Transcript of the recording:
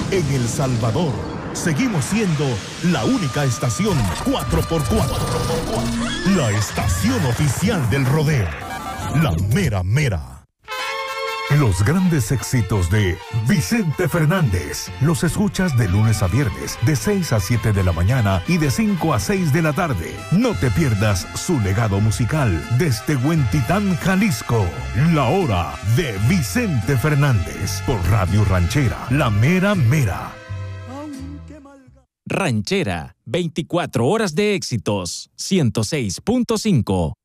En El Salvador, seguimos siendo la única estación 4x4. La estación oficial del rodeo. La mera mera. Los grandes éxitos de Vicente Fernández los escuchas de lunes a viernes de 6 a 7 de la mañana y de 5 a 6 de la tarde. No te pierdas su legado musical desde Huentitán, Jalisco. La hora de Vicente Fernández por Radio Ranchera, la mera mera. Ranchera, 24 horas de éxitos, 106.5.